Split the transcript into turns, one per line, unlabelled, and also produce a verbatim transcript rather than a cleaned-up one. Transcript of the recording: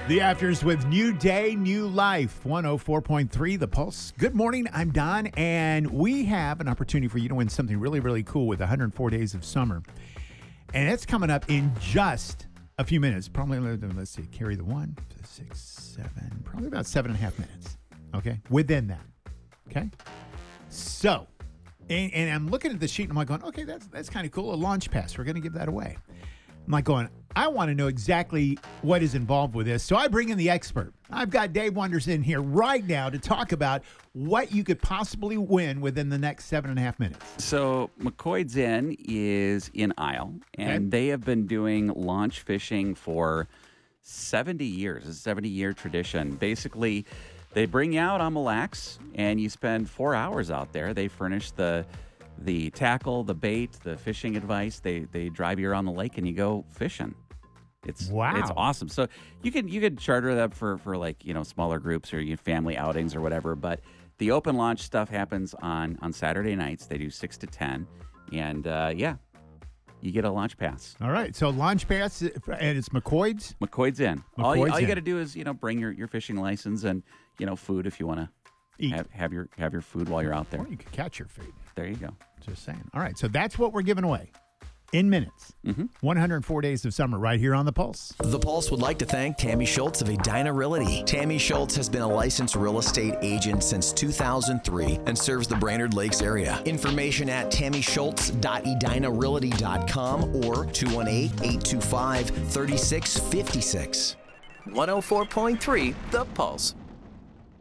The Afters with New Day, New Life, one oh four point three, The Pulse. Good morning, I'm Don, and we have an opportunity for you to win something really, really cool with one hundred four Days of Summer. And it's coming up in just a few minutes. Probably, let's see, carry the one, six, seven, probably about seven and a half minutes, okay? Within that, okay? So, and, and I'm looking at the sheet, and I'm like going, okay, that's, that's kind of cool, a launch pass. We're going to give that away. I'm like going, I want to know exactly what is involved with this. So I bring in the expert. I've got Dave Wonders in here right now to talk about what you could possibly win within the next seven and a half minutes.
So McCoyd's Inn is in Isle, and
Okay.
they have been doing launch fishing for seventy years. It's a seventy-year tradition. Basically, they bring you out on Mille Lacs, and you spend four hours out there. They furnish the the tackle, the bait, the fishing advice. They they drive you around the lake, and you go fishing. It's
Wow.
It's awesome. So you can you could charter that for for like you know smaller groups or you family outings or whatever. But the open launch stuff happens on on Saturday nights. They do six to ten, and uh, yeah, you get a launch pass.
All right. So launch pass, and it's McCoyd's.
McCoyd's Inn. all you,
McCoyd's
all you
Inn.
got to do is you know bring your, your fishing license and you know food if you want to
Eat.
have, have your have your food while you're out there.
Or you could catch your food.
There you go.
Just saying. All right. So that's what we're giving away in minutes.
Mm-hmm.
one hundred four Days of Summer right here on The Pulse.
The Pulse would like to thank Tammy Schultz of Edina Realty. Tammy Schultz has been a licensed real estate agent since two thousand three and serves the Brainerd Lakes area. Information at tammy schultz dot edina realty dot com or two one eight, eight two five, three six five six.
one oh four point three The Pulse.